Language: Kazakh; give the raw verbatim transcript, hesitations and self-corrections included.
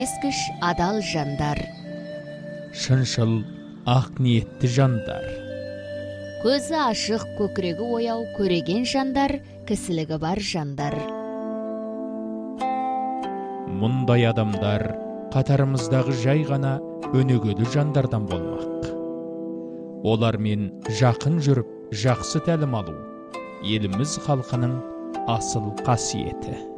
ескіш адал жандар, шыншыл ақ ниетті жандар, көзі ашық, көкірегі ояу, көреген жандар, кісілігі бар жандар. мұндай адамдар қатарымыздағы жай ғана өнегелі жандардан болмақ. Олармен жақын жүріп, жақсы тәлім алу еліміз халқының асыл қасиеті.